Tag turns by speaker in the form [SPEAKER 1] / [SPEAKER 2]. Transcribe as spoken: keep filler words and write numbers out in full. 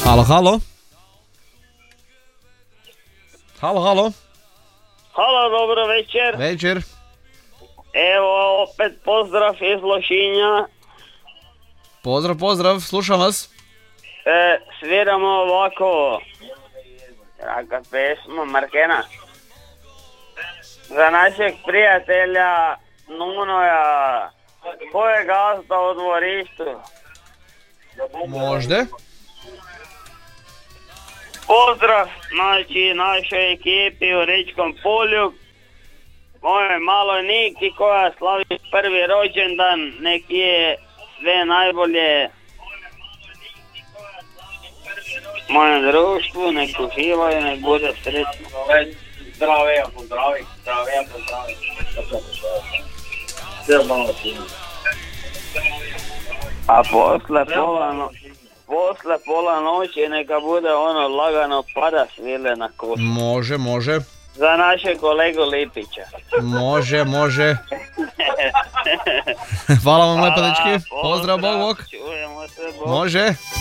[SPEAKER 1] Halo, halo. Halo, halo.
[SPEAKER 2] Halo, dobro večer.
[SPEAKER 1] Večer.
[SPEAKER 2] Evo, opet pozdrav iz Lošinja.
[SPEAKER 1] Pozdrav, pozdrav, slušam vas.
[SPEAKER 2] E, sviramo ovako, jaka pesma, Markena. Za našeg prijatelja Nunoja, ko je gazda u dvorištu.
[SPEAKER 1] Možda.
[SPEAKER 2] Pozdrav, znači, našoj ekipi u Riječkom polju. Moje malo Niki koja slavi prvi rođendan, neki je sve najbolje mojem društvu, nek uživaju, nek bude sretno.
[SPEAKER 3] Zdravija, pozdravi, zdravija, pozdravi. Sve malo sinu.
[SPEAKER 2] A posle pola, no, posle pola noći neka bude ono lagano pada svile na kosu.
[SPEAKER 1] Može, može.
[SPEAKER 2] Za naše kolegu Lipića.
[SPEAKER 1] Može, može. Hvala vam lepo, dečki. Pozdrav, bog, bog.
[SPEAKER 2] Čujemo se, bog.
[SPEAKER 1] Može.